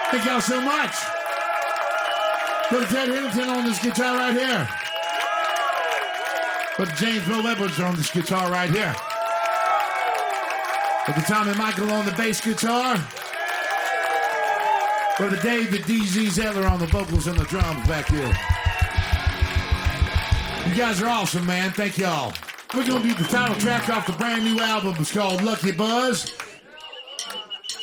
Thank y'all so much. Brother Ted Hiddleton on this guitar right here. Brother James Bill Edwards on this guitar right here. Brother Tommy Michael on the bass guitar. Brother Dave, the DZ Zeller on the vocals and the drums back here. You guys are awesome, man. Thank y'all. We're going to do the title track off the brand new album. It's called Lucky Buzz.